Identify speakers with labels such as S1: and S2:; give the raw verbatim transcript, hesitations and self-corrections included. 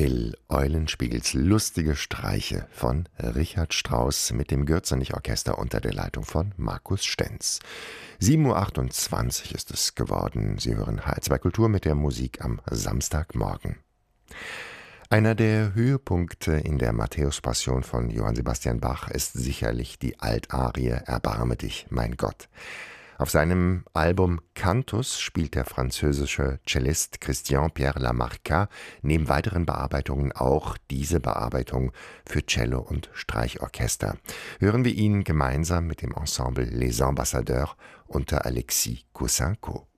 S1: Till Eulenspiegels lustige Streiche von Richard Strauss mit dem Gürzenich-Orchester unter der Leitung von Markus Stenz. sieben Uhr achtundzwanzig ist es geworden. Sie hören H R zwei Kultur mit der Musik am Samstagmorgen. Einer der Höhepunkte in der Matthäus-Passion von Johann Sebastian Bach ist sicherlich die Altarie »Erbarme dich, mein Gott«. Auf seinem Album Cantus spielt der französische Cellist Christian Pierre Lamarca neben weiteren Bearbeitungen auch diese Bearbeitung für Cello und Streichorchester. Hören wir ihn gemeinsam mit dem Ensemble Les Ambassadeurs unter Alexis Koussinko.